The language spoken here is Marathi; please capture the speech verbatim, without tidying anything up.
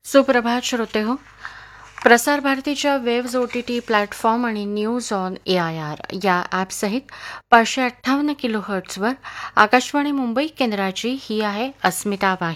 सुप्रभात श्रोते हो. प्रसार भारतीच्या waves O T T platform आणि news on A I R या ॲपसहित पाचशे अठ्ठावन्न किलो हर्ट्झवर आकाशवाणी मुंबई केंद्राची ही आहे अस्मिता वाहिनी.